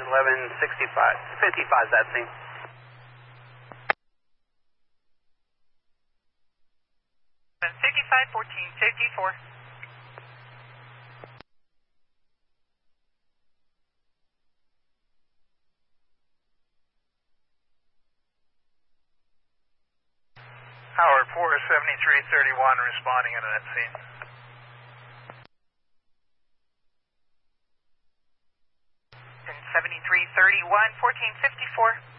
55 that scene. And 55, 14, safety 4. Howard 47331 responding into that scene. And 7331, 1454.